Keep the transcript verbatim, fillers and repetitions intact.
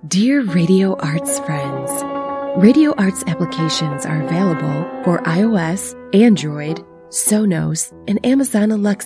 Dear Radio Arts friends, Radio Arts applications are available for iOS, Android, Sonos, and Amazon Alexa